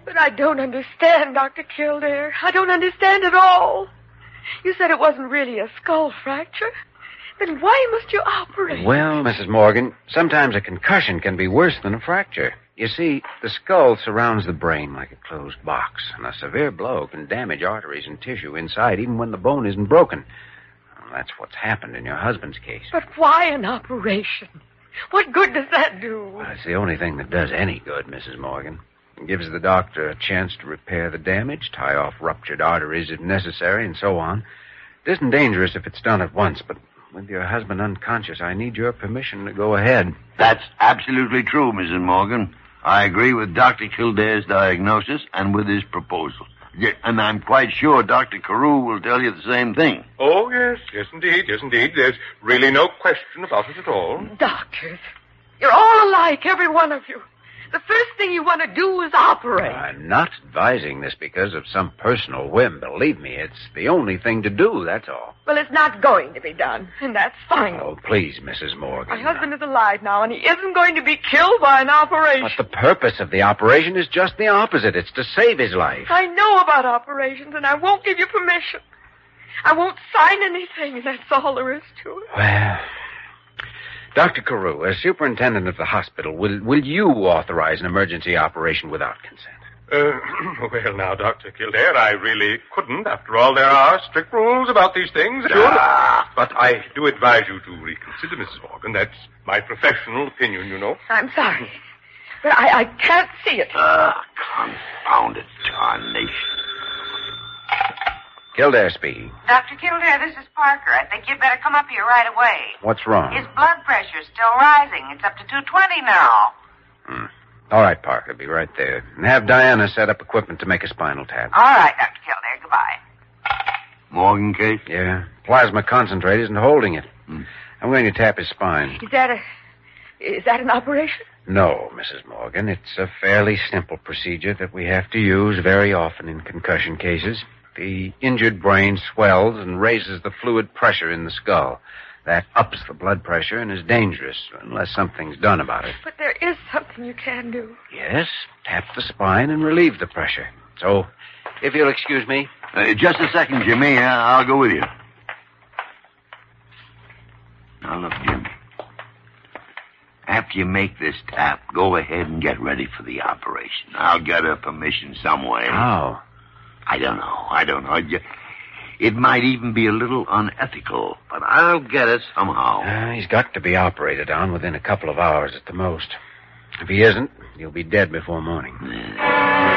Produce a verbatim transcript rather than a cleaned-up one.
But I don't understand, Doctor Kildare. I don't understand at all. You said it wasn't really a skull fracture. Then why must you operate? Well, Missus Morgan, sometimes a concussion can be worse than a fracture. You see, the skull surrounds the brain like a closed box, and a severe blow can damage arteries and tissue inside even when the bone isn't broken. Well, that's what's happened in your husband's case. But why an operation? What good does that do? Well, it's the only thing that does any good, Missus Morgan. It gives the doctor a chance to repair the damage, tie off ruptured arteries if necessary, and so on. It isn't dangerous if it's done at once, but with your husband unconscious, I need your permission to go ahead. That's absolutely true, Missus Morgan. I agree with Doctor Kildare's diagnosis and with his proposal. Yeah, and I'm quite sure Doctor Carew will tell you the same thing. Oh, yes, yes, indeed, yes, indeed. There's really no question about it at all. Doctors, you're all alike, every one of you. The first thing you want to do is operate. I'm not advising this because of some personal whim. Believe me, it's the only thing to do, that's all. Well, it's not going to be done, and that's fine. Oh, please, Missus Morgan. My husband is alive now, and he isn't going to be killed by an operation. But the purpose of the operation is just the opposite. It's to save his life. I know about operations, and I won't give you permission. I won't sign anything, and that's all there is to it. Well, Doctor Carew, as superintendent of the hospital, will will you authorize an emergency operation without consent? Uh, well, now, Doctor Kildare, I really couldn't. After all, there are strict rules about these things. Ah. But I do advise you to reconsider, Missus Morgan. That's my professional opinion, you know. I'm sorry, but I, I can't see it. Ah, confounded tarnation. Kildare speaking. Doctor Kildare, this is Parker. I think you'd better come up here right away. What's wrong? His blood pressure's still rising. It's up to two twenty now. Hmm. All right, Parker, be right there. And have Diana set up equipment to make a spinal tap. All right, Doctor Kildare. Goodbye. Morgan case? Yeah. Plasma concentrate isn't holding it. Hmm. I'm going to tap his spine. Is that a... Is that an operation? No, Missus Morgan. It's a fairly simple procedure that we have to use very often in concussion cases. The injured brain swells and raises the fluid pressure in the skull. That ups the blood pressure and is dangerous unless something's done about it. But there is something you can do. Yes, tap the spine and relieve the pressure. So, if you'll excuse me. Uh, just a second, Jimmy. Uh, I'll go with you. Now, look, Jimmy. After you make this tap, go ahead and get ready for the operation. I'll get her permission some way. How? I don't know. I don't know. It might even be a little unethical, but I'll get it somehow. Uh, he's got to be operated on within a couple of hours at the most. If he isn't, he'll be dead before morning. Uh,